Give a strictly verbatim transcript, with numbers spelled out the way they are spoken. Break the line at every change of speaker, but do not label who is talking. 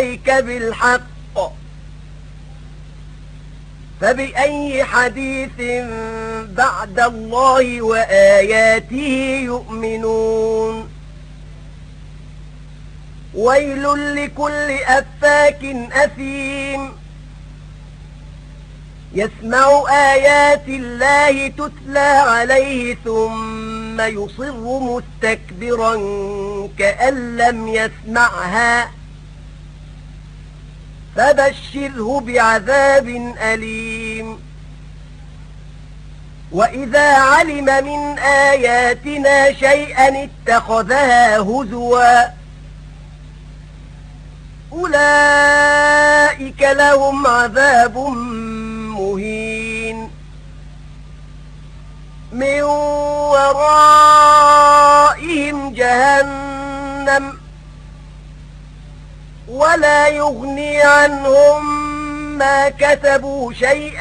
بالحق فبأي حديث بعد الله وآياته يؤمنون ويل لكل أفاك أثيم يسمع آيات الله تتلى عليه ثم يصر مستكبرا كأن لم يسمعها فبشره بعذاب أليم وإذا علم من آياتنا شيئا اتخذها هزوا أولئك لهم عذاب مهين من ورائهم جهنم ولا يغني عنهم ما كسبوا شيئا